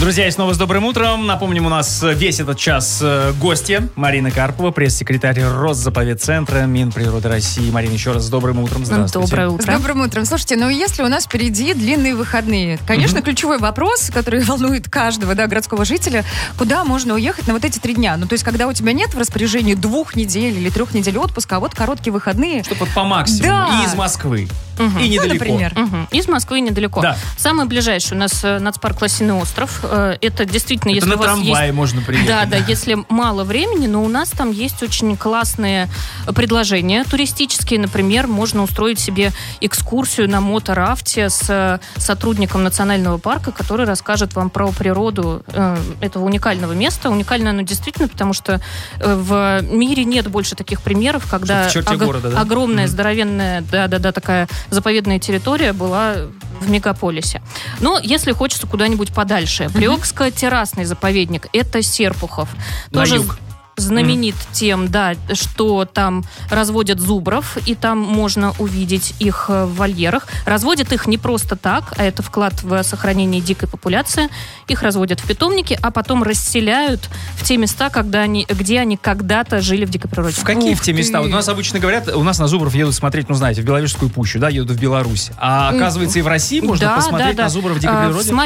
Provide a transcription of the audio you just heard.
Друзья, и снова с добрым утром. Напомним, у нас весь этот час гостья Марина Карпова, пресс-секретарь Росзаповедцентра Минприроды России. Марина, еще раз с добрым утром. Здравствуйте. Доброе утро. С добрым утром. Слушайте, если у нас впереди длинные выходные, конечно, ключевой вопрос, который волнует каждого, городского жителя, куда можно уехать на вот эти 3 дня? То есть, когда у тебя нет в распоряжении 2 недель или 3 недель отпуска, а вот короткие выходные. Чтобы по максимуму. Да. И из Москвы. И недалеко. Например. Из Москвы недалеко. Да. Самый ближайший у нас нацпарк Лосиный остров. Это действительно, Это если на у вас трамвае есть... можно приехать. Да, если мало времени, но у нас там есть очень классные предложения туристические. Например, можно устроить себе экскурсию на моторафте с сотрудником национального парка, который расскажет вам про природу этого уникального места. Уникальное оно действительно, потому что в мире нет больше таких примеров, когда огромная, здоровенная, такая заповедная территория была в мегаполисе. Но если хочется куда-нибудь подальше, Приокско-террасный заповедник, это Серпухов. На Тоже юг. знаменит тем, что там разводят зубров, и там можно увидеть их в вольерах. Разводят их не просто так, а это вклад в сохранение дикой популяции. Их разводят в питомнике, а потом расселяют в те места, где они когда-то жили в дикой природе. В какие в те места? Вот у нас обычно говорят, у нас на зубров едут смотреть, в Беловежскую пущу, едут в Беларусь. А оказывается, и в России можно посмотреть на зубров в дикой природе?